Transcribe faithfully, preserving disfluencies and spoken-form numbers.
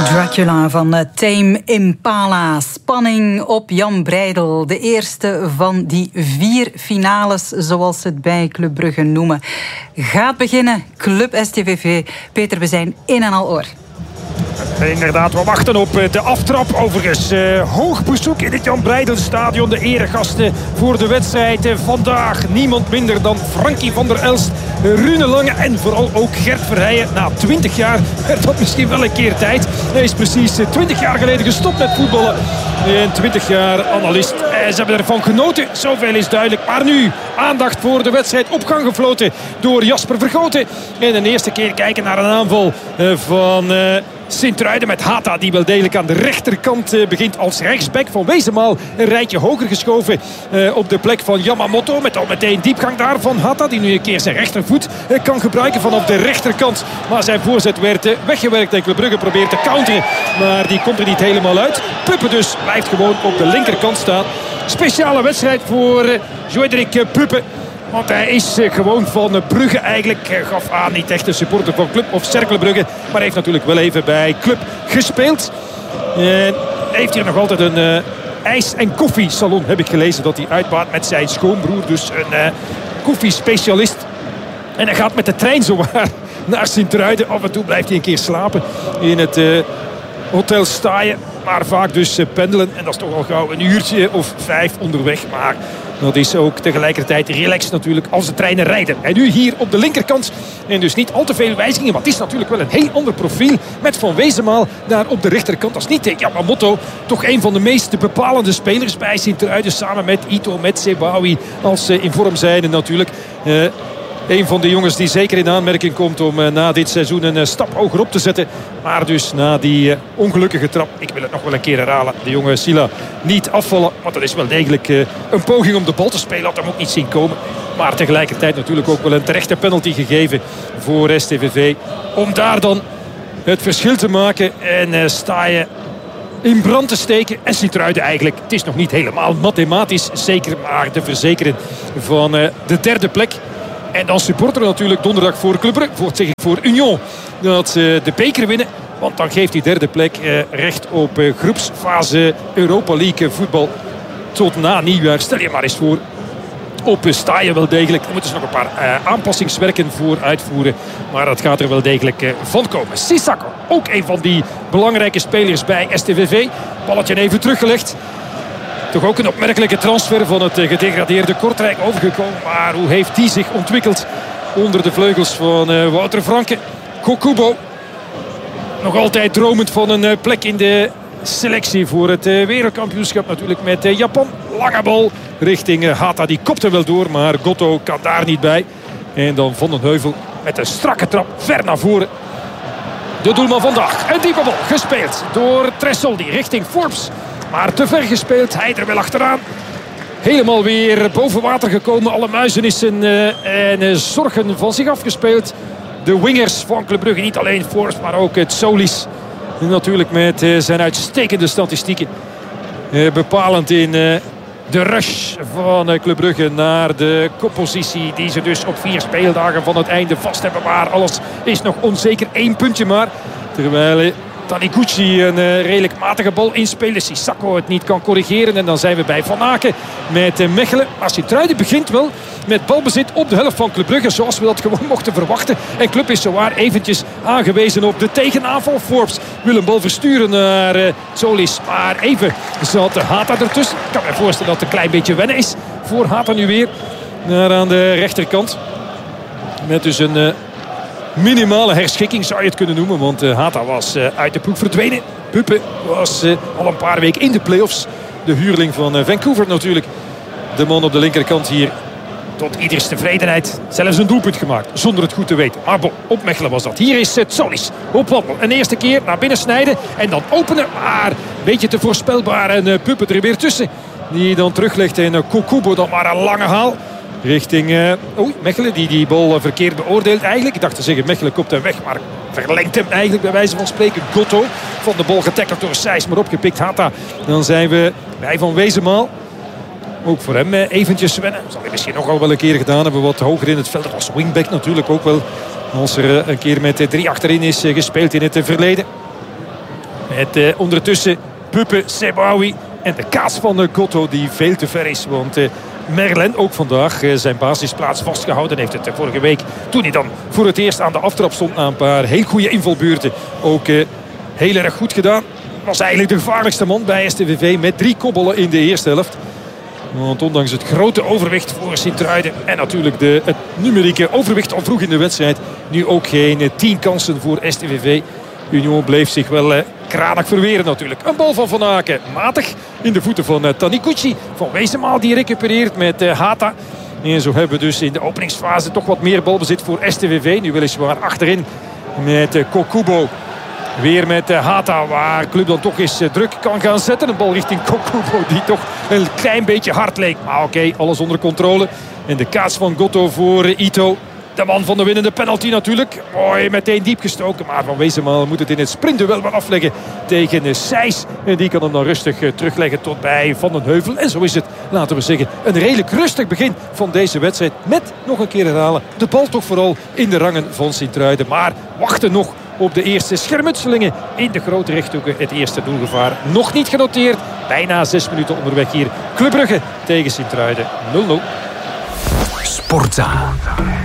Dracula van uh, Tame Impala. Spanning op Jan Breydel. De eerste van die vier finales, zoals ze het bij Club Brugge noemen, gaat beginnen. Club S T V V. Peter, we zijn in en al oor. Inderdaad, we wachten op de aftrap. Overigens uh, hoog bezoek in het Jan Breidelstadion. De eregasten voor de wedstrijd vandaag. Niemand minder dan Frankie van der Elst, Rune Lange en vooral ook Gert Verheijen. Na twintig jaar werd dat misschien wel een keer tijd. Hij is precies twintig jaar geleden gestopt met voetballen. En twintig jaar analist. Ze hebben ervan genoten, zoveel is duidelijk. Maar nu aandacht voor de wedstrijd, op gang gefloten door Jasper Vergoten. En een eerste keer kijken naar een aanval van Uh, Sint-Truiden met Hata, die wel degelijk aan de rechterkant uh, begint als rechtsback. Van Wezenmaal een rijtje hoger geschoven uh, op de plek van Yamamoto. Met al meteen diepgang daar van Hata, die nu een keer zijn rechtervoet uh, kan gebruiken vanaf de rechterkant. Maar zijn voorzet werd uh, weggewerkt en Club Brugge probeert te counteren. Maar die komt er niet helemaal uit. Puppe dus blijft gewoon op de linkerkant staan. Speciale wedstrijd voor uh, Joedrik Puppe. Want hij is gewoon van Brugge eigenlijk. Hij gaf aan niet echt een supporter van Club of Cercle Brugge. Maar heeft natuurlijk wel even bij Club gespeeld. En heeft hier nog altijd een uh, ijs- en koffiesalon, heb ik gelezen, dat hij uitbaat met zijn schoonbroer. Dus een uh, koffiespecialist. En hij gaat met de trein zowaar naar Sint-Truiden. Af en toe blijft hij een keer slapen in het uh, Hotel Staaien. Maar vaak dus uh, pendelen. En dat is toch al gauw een uurtje of vijf onderweg. Maar dat is ook tegelijkertijd relaxed natuurlijk als de treinen rijden. En nu hier op de linkerkant. En dus niet al te veel wijzigingen. Maar het is natuurlijk wel een heel ander profiel. Met Van Wezenmaal daar op de rechterkant. Dat is niet Yamamoto. Toch een van de meest bepalende spelers bij Sint-Truiden. Samen met Ito, met Sebawi. Als ze in vorm zijn natuurlijk. Uh, Een van de jongens die zeker in aanmerking komt om uh, na dit seizoen een uh, stap hoger op te zetten. Maar dus na die uh, ongelukkige trap, ik wil het nog wel een keer herhalen, de jonge Sila niet afvallen. Want dat is wel degelijk uh, een poging om de bal te spelen. Had hem ook niet zien komen. Maar tegelijkertijd natuurlijk ook wel een terechte penalty gegeven voor S T V V. Om daar dan het verschil te maken en uh, sta je in brand te steken. En Sint-Truiden eigenlijk, het is nog niet helemaal mathematisch zeker, maar te verzekeren van uh, de derde plek. En dan supporteren natuurlijk donderdag voor Club Brugge, voor, zeg ik, voor Union, dat ze de beker winnen. Want dan geeft die derde plek eh, recht op eh, groepsfase Europa League voetbal tot na nieuwjaar. Stel je maar eens voor. Op sta je wel degelijk. Er moeten ze nog een paar uh, aanpassingswerken voor uitvoeren. Maar dat gaat er wel degelijk uh, van komen. Sissako, ook een van die belangrijke spelers bij S T V V. Balletje even teruggelegd. Toch ook een opmerkelijke transfer van het gedegradeerde Kortrijk overgekomen. Maar hoe heeft die zich ontwikkeld onder de vleugels van uh, Wouter Franke? Kokubo. Nog altijd dromend van een uh, plek in de selectie voor het uh, wereldkampioenschap natuurlijk met uh, Japan. Lange bal richting uh, Hata. Die kopte wel door, maar Gotto kan daar niet bij. En dan Van den Heuvel met een strakke trap ver naar voren. De doelman vandaag. Een diepe bal gespeeld door Tressoldi richting Forbes. Maar te ver gespeeld, hij er wel achteraan. Helemaal weer boven water gekomen. Alle muizenissen uh, en uh, zorgen van zich afgespeeld. De wingers van Club Brugge, niet alleen Forbes, maar ook het Solis. En natuurlijk met uh, zijn uitstekende statistieken. Uh, bepalend in uh, de rush van uh, Club Brugge naar de koppositie. Die ze dus op vier speeldagen van het einde vast hebben. Maar alles is nog onzeker. Eén puntje maar. Terwijl Uh, Taniguchi een uh, redelijk matige bal inspeelde. Sissako het niet kan corrigeren. En dan zijn we bij Van Aken met uh, Mechelen. Maar Sint-Truiden begint wel met balbezit op de helft van Club Brugge. Zoals we dat gewoon mochten verwachten. En Club is zowaar eventjes aangewezen op de tegenaanval. Forbes wil een bal versturen naar uh, Solis. Maar even zat Hata ertussen. Ik kan me voorstellen dat het een klein beetje wennen is voor Hata nu weer. Naar aan de rechterkant. Met dus een Uh, minimale herschikking zou je het kunnen noemen. Want uh, Hata was uh, uit de ploeg verdwenen. Puppe was uh, al een paar weken in de play-offs. De huurling van uh, Vancouver natuurlijk. De man op de linkerkant hier. Tot ieders tevredenheid. Zelfs een doelpunt gemaakt. Zonder het goed te weten. Maar bon, op Mechelen was dat. Hier is het Solis. Op wandel. Een eerste keer naar binnen snijden. En dan openen. Maar een beetje te voorspelbaar. En uh, Puppe er weer tussen. Die dan teruglegt. En uh, Kokubo dan maar een lange haal. Richting uh, oei, Mechelen, die die bal uh, verkeerd beoordeelt eigenlijk. Ik dacht te zeggen, Mechelen kopt hem weg, maar verlengt hem eigenlijk bij wijze van spreken. Gotto van de bal getackeld door Sijs, maar opgepikt Hata. Dan zijn we bij Van Wezenmaal. Ook voor hem uh, eventjes wennen. Dat zal hij misschien nog al wel een keer gedaan hebben. Wat hoger in het veld. Dat was wingback natuurlijk ook wel. Als er uh, een keer met uh, drie achterin is uh, gespeeld in het uh, verleden. Met uh, ondertussen Puppe Seboui en de kaats van uh, Gotto die veel te ver is. Want uh, Merlin ook vandaag uh, zijn basisplaats vastgehouden heeft. Het uh, vorige week toen hij dan voor het eerst aan de aftrap stond na een paar heel goede invalbeurten. Ook uh, heel erg goed gedaan. Was eigenlijk de gevaarlijkste man bij S T V V met drie kobbelen in de eerste helft. Want ondanks het grote overwicht voor Sint-Truiden en natuurlijk de, het numerieke overwicht al vroeg in de wedstrijd, nu ook geen uh, tien kansen voor S T V V. Union bleef zich wel uh, kranig verweren natuurlijk. Een bal van Van Aken, matig in de voeten van uh, Taniguchi. Van Wezenmaal die recupereert met uh, Hata. En zo hebben we dus in de openingsfase toch wat meer balbezit voor S T V V. Nu weliswaar achterin met uh, Kokubo. Weer met uh, Hata, waar Club dan toch eens uh, druk kan gaan zetten. Een bal richting Kokubo die toch een klein beetje hard leek. Maar oké, okay, alles onder controle. En de kaats van Gotto voor uh, Ito. De man van de winnende penalty natuurlijk. Mooi, meteen diep gestoken. Maar Van Wezenmaal moet het in het sprintduel wel afleggen tegen uh, Sijs. En die kan hem dan rustig uh, terugleggen tot bij Van den Heuvel. En zo is het, laten we zeggen, een redelijk rustig begin van deze wedstrijd. Met, nog een keer herhalen, de bal toch vooral in de rangen van Sint-Truiden. Maar wachten nog op de eerste schermutselingen in de grote rechthoeken. Het eerste doelgevaar nog niet genoteerd. Bijna zes minuten onderweg hier. Club Brugge tegen Sint-Truiden nul nul. Sportza.